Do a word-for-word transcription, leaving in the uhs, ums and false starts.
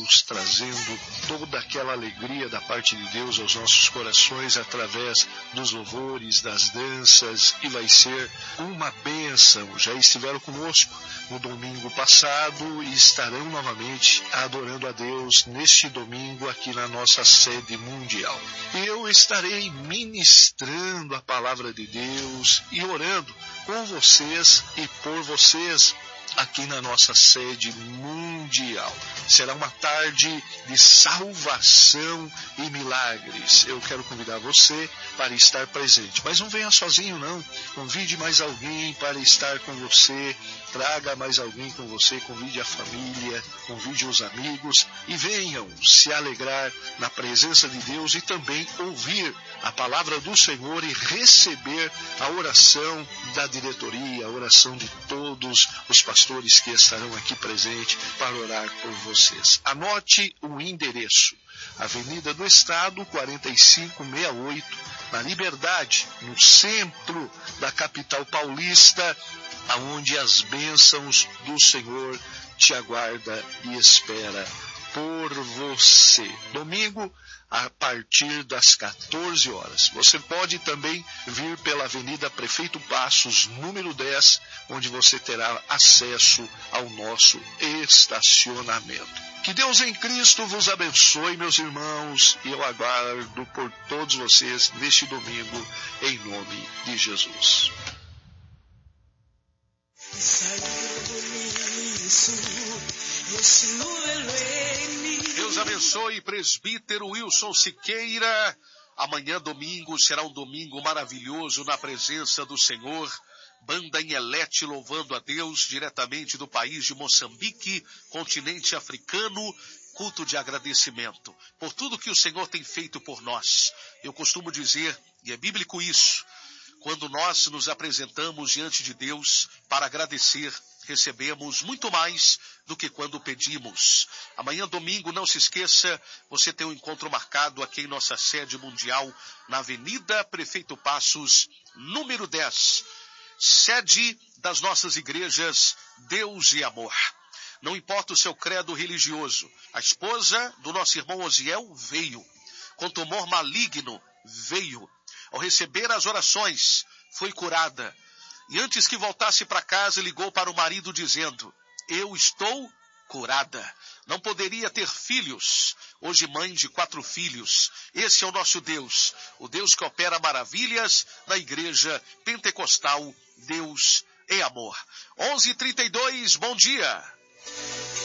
Deus, trazendo toda aquela alegria da parte de Deus aos nossos corações através dos louvores, das danças, e vai ser uma bênção. Já estiveram conosco no domingo passado e estarão novamente adorando a Deus neste domingo aqui na nossa sede mundial. Eu estarei ministrando a palavra de Deus e orando com vocês e por vocês aqui na nossa sede mundial. Será uma tarde de salvação e milagres. Eu quero convidar você para estar presente, mas não venha sozinho não. Convide mais alguém para estar com você, traga mais alguém com você, convide a família, convide os amigos e venham se alegrar na presença de Deus e também ouvir a palavra do Senhor e receber a oração da diretoria, a oração de todos os pastores que estarão aqui presentes para orar por vocês. Anote o endereço: Avenida do Estado, quarenta e cinco sessenta e oito, na Liberdade, no centro da capital paulista, aonde as bênçãos do Senhor te aguarda e espera por você. Domingo, a partir das quatorze horas. Você pode também vir pela Avenida Prefeito Passos, número dez, onde você terá acesso ao nosso estacionamento. Que Deus em Cristo vos abençoe, meus irmãos, e eu aguardo por todos vocês neste domingo, em nome de Jesus. Deus abençoe, presbítero Wilson Siqueira. Amanhã, domingo, será um domingo maravilhoso na presença do Senhor. Banda Inhelete louvando a Deus diretamente do país de Moçambique, continente africano. Culto de agradecimento por tudo que o Senhor tem feito por nós. Eu costumo dizer, e é bíblico isso, quando nós nos apresentamos diante de Deus para agradecer, recebemos muito mais do que quando pedimos. Amanhã, domingo, não se esqueça, você tem um encontro marcado aqui em nossa sede mundial, na Avenida Prefeito Passos, número dez, sede das nossas igrejas Deus e Amor. Não importa o seu credo religioso, a esposa do nosso irmão Osiel veio, com tumor maligno, veio. Ao receber as orações, foi curada. E antes que voltasse para casa, ligou para o marido dizendo: eu estou curada. Não poderia ter filhos. Hoje mãe de quatro filhos. Esse é o nosso Deus. O Deus que opera maravilhas na igreja pentecostal. Deus é amor. onze e trinta e dois, bom dia.